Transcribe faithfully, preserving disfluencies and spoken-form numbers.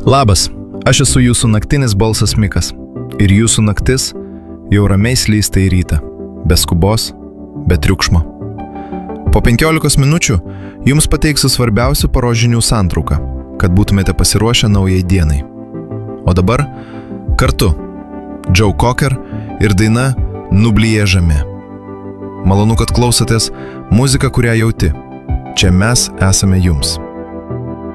Labas, aš esu jūsų naktinis balsas Mikas. Ir jūsų naktis jau ramiai slysta į rytą. Be skubos, be triukšmo. Po penkiolikos minučių jums pateiksiu svarbiausių paros žinių santrauką, kad būtumėte pasiruošę naujai dienai. O dabar kartu Joe Cocker ir daina Nublija žemė. Malonu, kad klausotės muziką, kurią jauti. Čia mes esame jums.